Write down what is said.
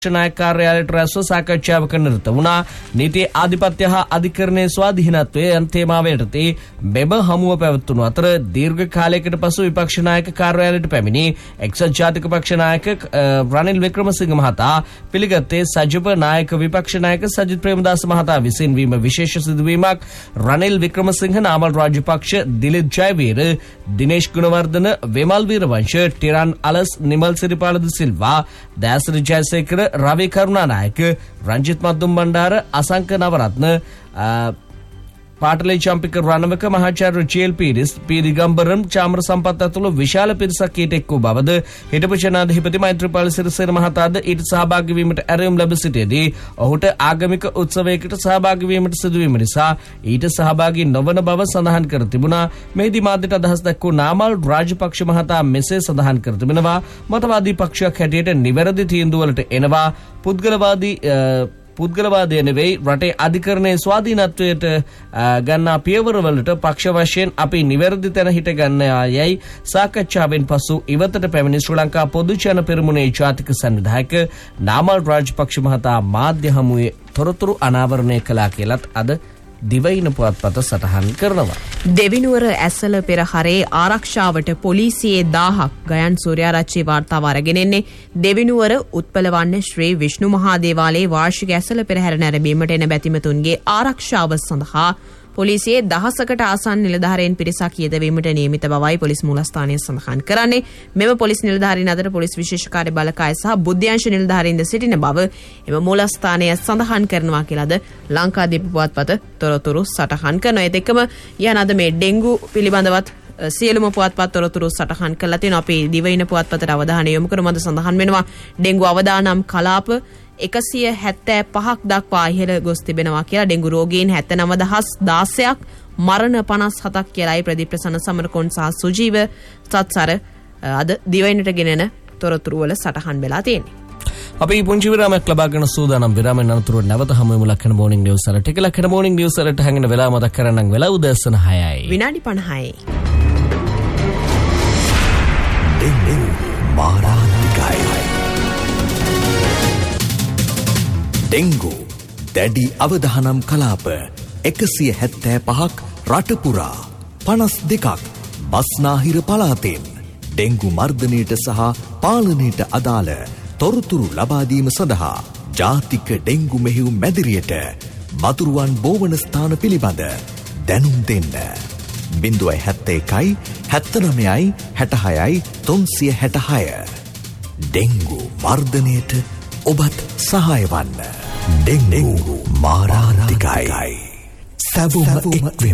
नायक कार्यालයට රැස්ව සාකච්ඡාවක නිරත වුණා. නීති ආධිපත්‍ය හා අධිකරණයේ ස්වාධීනත්වයේ අන්තිමාවයටදී මෙම හමුව පැවැත්වුණු අතර දීර්ඝ කාලයකට පසු විපක්ෂ නායක කාර්යාලයට පැමිණි එක්සත් ජාතික පක්ෂ නායක රනිල් වික්‍රමසිංහ මහතා පිළිගත්තේ සජිප නායක විපක්ෂ නායක සජිත් ප්‍රේමදාස මහතා විසින් වීම විශේෂ සිදුවීමක්. රනිල් වික්‍රමසිංහ නාමල් රාජපක්ෂ දිලිත් ජයවීර දිනේෂ් ගුණවර්ධන විමල් වීරවංශ ටිරන් අලස් නිමල් සිරිපාල ද සිල්වා දයාසිරි ජයසේකර रवि करुणानायक रंजित मद्दुम बंडार असंक नवरत्न පාටලේ චම්පික රණවක මහාචාර්ය ජීඑල් පීරිස් පීරිගම්බරම් චාමර සම්පත් ඇතුළු විශාල පිරිසක් ඊට එක්ව බවද හිටපු ජනාධිපති මෛත්‍රීපාල සිරිසේන මහතාද ඊට සහභාගී වීමට ඇරයුම් ලැබ සිටියේදී ඔහුට ආගමික උත්සවයකට සහභාගී වීමට සිදුවීම නිසා ඊට සහභාගී නොවන බව සඳහන් කර තිබුණා. මෙහිදී මාධ්‍යට අදහස් දක්වූ නාමල් රාජපක්ෂ මහතා මෙසේ සඳහන් කර තිබෙනවා. මතවාදී පක්ෂයක් හැටියට නිවැරදි තීන්දුවලට එනවා. පුද්ගලවාදය නෙවෙයි රටේ අධිකරණයේ ස්වාධීනත්වයට ගන්නා පියවරවලට පක්ෂ වශයෙන් අපි නිවැරදි තැන හිට ගන්නයයි සාකච්ඡාවෙන් පසු ඉවතට පැමිණි ශ්‍රී ලංකා පොදු ජන පෙරමුණේ ජාතික සංවිධායක නාමල් රාජපක්ෂ මහතා මාධ්‍ය හමුවේ තොරතුරු අනාවරණය කළා කියලත් අද දිවයින පුවත්පත සටහන් කරනවා. දෙවිනුවර ඇසල පෙරහරේ ආරක්ෂාවට පොලිසියේ 1000ක් ගයන් සූර්යාරච්චි වාර්තාව අරගෙන එන්නේ දෙවිනුවර උත්පලවන්න ශ්‍රී විෂ්ණු මහා දේවාලයේ වාර්ෂික ඇසල පෙරහැර නැරඹීමට එන බැතිමතුන්ගේ ආරක්ෂාව සඳහා පොලිසියේ දහසකට ආසන්න නිලධාරීන් පිරිසක් යෙදවීමට නියමිත බවයි පොලිස් මූලස්ථානය සඳහන් කරන්නේ. මෙම පොලිස් නිලධාරීන් අතර පොලිස් විශේෂ කාර්ය බලකාය සහ බුද්ධ්‍යංශ නිලධාරීන්ද සිටින බව එම මූලස්ථානය සඳහන් කරනවා කියලාද ලංකාදීප පුවත්පත තොරතුරු සටහන් කරනවා. ඒත් එක්කම යන අද මේ ඩෙන්ගු පිළිබඳවත් සියලුම පුවත්පත් තොරතුරු සටහන් කරලා තියෙනවා. අපි දිවයින පුවත්පතට අවධානය යොමු කරමු. අද සඳහන් වෙනවා ඩෙන්ගු අවදානම් කලාප 175ක් දක්වා ඉහළ ගොස් තිබෙනවා කියලා. ඩෙන්ගු රෝගීන් 79016ක් මරණ 57ක් කියලායි ප්‍රදීප්‍රසන්න සමරකෝන් සහ සුජීව සත්සර අද දිවයිනට ගෙනෙන තොරතුරු වල සටහන් වෙලා තියෙන්නේ. අපි පුංචි විරාමයක් ලබාගෙන සූදානම්. විරාමයෙන් අනතුරු නැවත හමු වෙමු ලක්ෂණ මෝර්නිං නිවුස් වලට. ටික ලක්ෂණ මෝර්නිං නිවුස් වලට හැංගෙන වෙලා මතක් කරන්නම් වෙලා උදෑසන 6යි. විනාඩි 50යි. ඩෙන්ගු දැඩි අවදානම් කලාප 175ක් රට පුරා 52ක් බස්නාහිර පළාතෙන් ඩෙන්ගු මර්ධනයට සහ පාලනයට අදාළ තොරතුරු ලබා දීම සඳහා ජාතික ඩෙන්ගු මෙහෙයුම් මැදිරියට මතුරුවන් බෝවන ස්ථාන පිළිබඳ දැනුම් දෙන්න 071 79 66 366 ඩෙන්ගු මර්ධනයට ඔබත් සහාය වන්න. ඩෙන්ගු මාරාන්තිකයි. සැබොම එක්වෙමු.